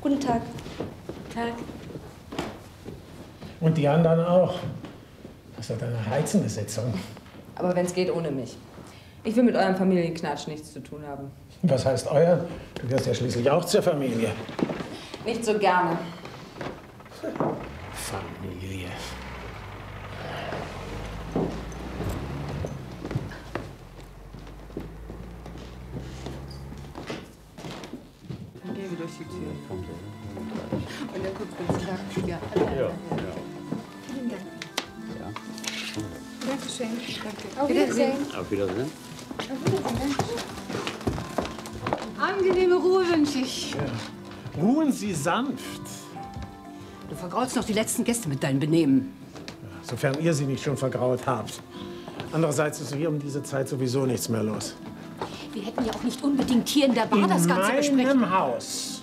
Guten Tag. Tag. Und die anderen auch. Das ist eine heizende Sitzung. Aber wenn es geht, ohne mich. Ich will mit eurem Familienknatsch nichts zu tun haben. Was heißt euer? Du gehörst ja schließlich auch zur Familie. Nicht so gerne. Familie. Dann gehen wir durch die Tür. Und dann guckt uns ja. Vielen Dank. Ja. Dankeschön. Danke. Auf Wiedersehen. Auf Wiedersehen. Auf Wiedersehen. Angenehme Ruhe wünsche ich. Ja. Ruhen Sie sanft. Du vergraulst noch die letzten Gäste mit deinem Benehmen. Sofern ihr sie nicht schon vergrault habt. Andererseits ist hier um diese Zeit sowieso nichts mehr los. Wir hätten ja auch nicht unbedingt hier in der Bar das Ganze besprechen. In meinem Haus